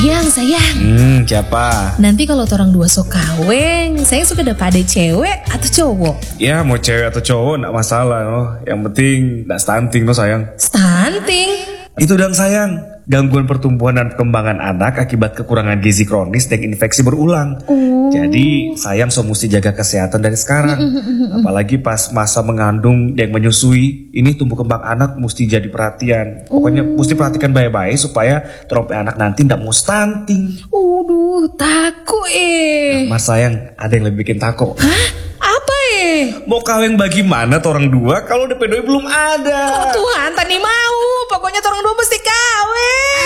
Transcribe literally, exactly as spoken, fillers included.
Sayang, sayang. Hmm, siapa? Nanti kalau orang dua sok kaweng, saya suka dapat ada cewek atau cowok? Ya mau cewek atau cowok gak masalah no. Yang penting gak stunting no sayang. Stunting? Itu dong sayang, gangguan pertumbuhan dan perkembangan anak akibat kekurangan gizi kronis dan infeksi berulang. Oh. Jadi sayang so mesti jaga kesehatan dari sekarang. Apalagi pas masa mengandung yang menyusui, ini tumbuh kembang anak mesti jadi perhatian. Pokoknya Oh. mesti perhatikan baik-baik supaya terompe anak nanti ndak mau stunting. Waduh, takut eh. Mas sayang, ada yang lebih bikin takut. Hah? Apa eh? Mau kawin bagaimana tuh orang dua kalau D P doi belum ada? Oh Tuhan, tani mau. Pokoknya orang dua mesti kawin.